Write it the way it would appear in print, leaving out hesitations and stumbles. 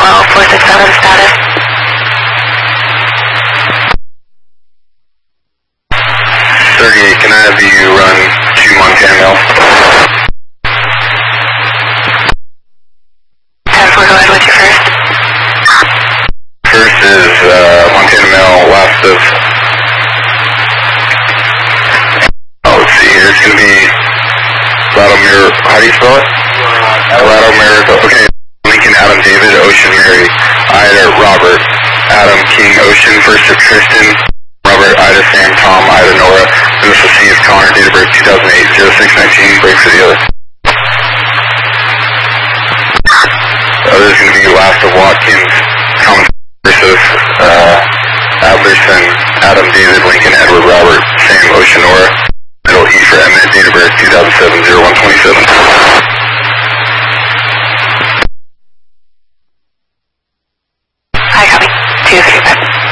467 status. Can I have you run to Montana Mill? 10-4, go ahead with your first. First is Montana Mill, last of... Oh, let's see here. It's going to be Ladomir... How do you spell it? Ladomir... Okay. Lincoln, Adam, David, Ocean, Mary, Ida, Robert, Adam, King, Ocean, first of Tristan, Robert, Ida, Sam, Tom, Ida, Nora, Initial C is Connor, date of birth 2008, 0619, break for the other. The other is going to be last of Watkins, Thomas versus Adlerson, Adam, David, Lincoln, Edward, Robert, Sam, Ocean, Nora, middle E for Emmett, date of birth 2007, 0127. I copy. 235.